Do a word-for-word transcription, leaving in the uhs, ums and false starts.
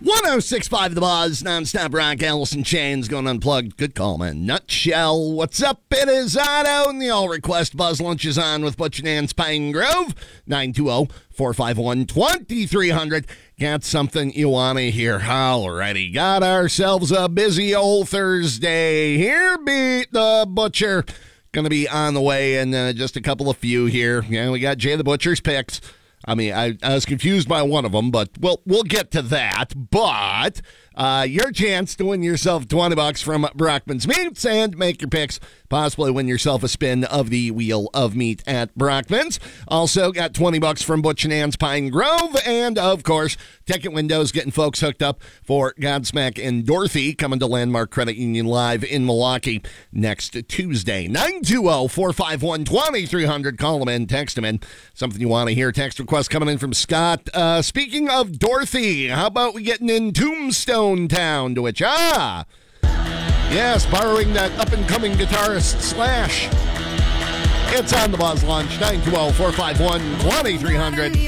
oh six point five The Buzz, nonstop rock, Alice in Chains, going unplugged. Good call, man. Nutshell. What's up? It is Otto, and the all request Buzz Lunch is on with Butch and Ann's Pine Grove. nine two zero, four five one, two three zero zero. Got something you want to hear. Alrighty. Got ourselves a busy old Thursday here. Beat the Butcher. Going to be on the way in uh, just a couple of few here. Yeah, we got Jay the Butcher's picks. I mean, I, I was confused by one of them, but we'll, we'll get to that. But uh, your chance to win yourself twenty bucks from Brockman's Meats and make your picks. Possibly win yourself a spin of the Wheel of Meat at Brockman's. Also got twenty bucks from Butch and Ann's Pine Grove. And, of course, Ticket Windows getting folks hooked up for Godsmack and Dorothy coming to Landmark Credit Union Live in Milwaukee next Tuesday. nine two zero, four five one, two three zero zero. Call them in, text them in. Something you want to hear. Text request coming in from Scott. Uh, speaking of Dorothy, how about we getting in Tombstone Town, to which, ah... yes, borrowing that up-and-coming guitarist Slash. It's on the Buzz Lunch, nine two zero, four five one, two three zero zero.